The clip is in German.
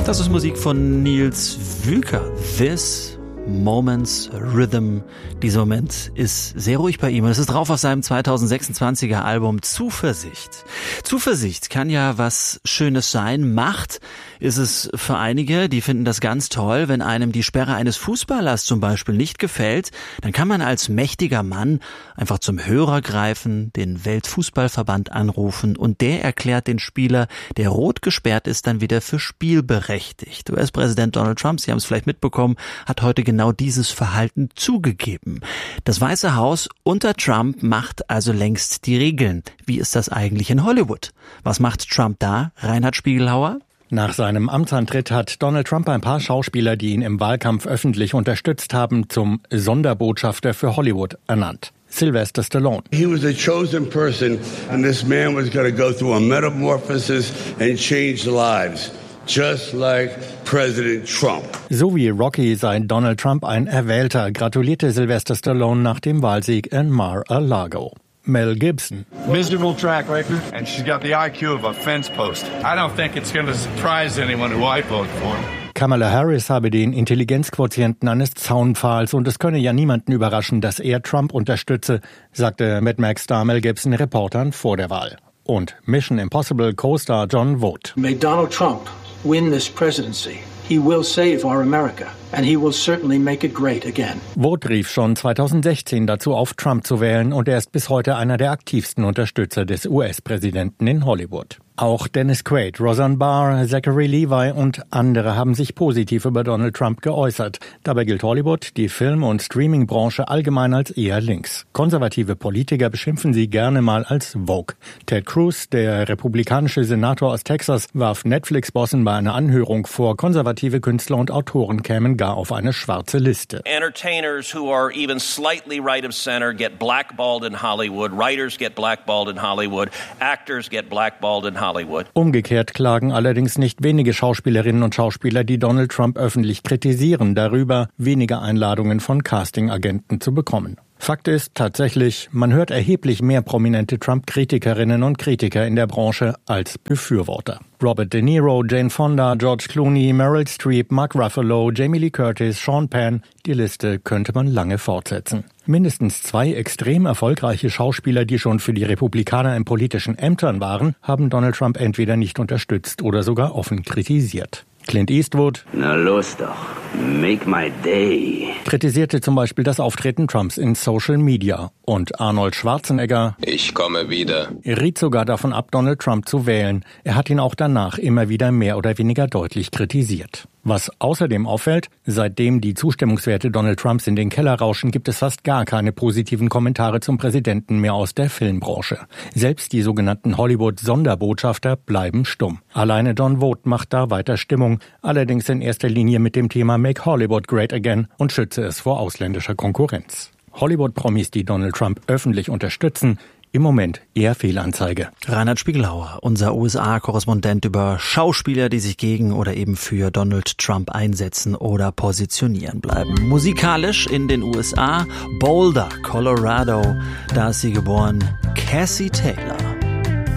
Das ist Musik von Nils Wüker. This Moments Rhythm. Dieser Moment ist sehr ruhig bei ihm und es ist drauf auf seinem 2026er Album Zuversicht. Zuversicht kann ja was Schönes sein. Macht ist es für einige, die finden das ganz toll, wenn einem die Sperre eines Fußballers zum Beispiel nicht gefällt, dann kann man als mächtiger Mann einfach zum Hörer greifen, den Weltfußballverband anrufen und der erklärt den Spieler, der rot gesperrt ist, dann wieder für spielberechtigt. US-Präsident Donald Trump, Sie haben es vielleicht mitbekommen, hat heute genau dieses Verhalten zugegeben. Das Weiße Haus unter Trump macht also längst die Regeln. Wie ist das eigentlich in Hollywood? Was macht Trump da? Reinhard Spiegelhauer? Nach seinem Amtsantritt hat Donald Trump ein paar Schauspieler, die ihn im Wahlkampf öffentlich unterstützt haben, zum Sonderbotschafter für Hollywood ernannt. Sylvester Stallone. He was a chosen person and this man was going to go through a metamorphosis and change lives. Just like President Trump. So wie Rocky sei Donald Trump ein Erwählter, gratulierte Sylvester Stallone nach dem Wahlsieg in Mar-a-Lago. Mel Gibson. Miserable track record, and she's got the IQ of a fence post. I don't think it's going to surprise anyone who I vote for. Kamala Harris habe den Intelligenzquotienten eines Zaunpfahls und es könne ja niemanden überraschen, dass er Trump unterstütze, sagte Mad Max-Star Mel Gibson Reportern vor der Wahl. Und Mission Impossible Co-Star John Voight. May Donald Trump win this presidency. He will save our America and he will certainly make it great again. Voight rief schon 2016 dazu auf, Trump zu wählen und er ist bis heute einer der aktivsten Unterstützer des US-Präsidenten in Hollywood. Auch Dennis Quaid, Roseanne Barr, Zachary Levi und andere haben sich positiv über Donald Trump geäußert. Dabei gilt Hollywood, die Film- und Streaming-Branche allgemein als eher links. Konservative Politiker beschimpfen sie gerne mal als woke. Ted Cruz, der republikanische Senator aus Texas, warf Netflix-Bossen bei einer Anhörung vor, konservative Künstler und Autoren kämen gar auf eine schwarze Liste. Entertainers who are even slightly right of center get blackballed in Hollywood. Writers get blackballed in Hollywood. Actors get blackballed in Hollywood. Umgekehrt klagen allerdings nicht wenige Schauspielerinnen und Schauspieler, die Donald Trump öffentlich kritisieren, darüber, weniger Einladungen von Castingagenten zu bekommen. Fakt ist tatsächlich, man hört erheblich mehr prominente Trump-Kritikerinnen und Kritiker in der Branche als Befürworter. Robert De Niro, Jane Fonda, George Clooney, Meryl Streep, Mark Ruffalo, Jamie Lee Curtis, Sean Penn, die Liste könnte man lange fortsetzen. Mindestens 2 extrem erfolgreiche Schauspieler, die schon für die Republikaner in politischen Ämtern waren, haben Donald Trump entweder nicht unterstützt oder sogar offen kritisiert. Clint Eastwood, na los doch, make my day, kritisierte zum Beispiel das Auftreten Trumps in Social Media. Und Arnold Schwarzenegger, ich komme wieder, riet sogar davon ab, Donald Trump zu wählen. Er hat ihn auch danach immer wieder mehr oder weniger deutlich kritisiert. Was außerdem auffällt, seitdem die Zustimmungswerte Donald Trumps in den Keller rauschen, gibt es fast gar keine positiven Kommentare zum Präsidenten mehr aus der Filmbranche. Selbst die sogenannten Hollywood-Sonderbotschafter bleiben stumm. Alleine John Voight macht da weiter Stimmung, allerdings in erster Linie mit dem Thema Make Hollywood Great Again und schütze es vor ausländischer Konkurrenz. Hollywood-Promis, die Donald Trump öffentlich unterstützen, im Moment eher Fehlanzeige. Reinhard Spiegelhauer, unser USA-Korrespondent über Schauspieler, die sich gegen oder eben für Donald Trump einsetzen oder positionieren bleiben. Musikalisch in den USA, Boulder, Colorado, da ist sie geboren, Cassie Taylor.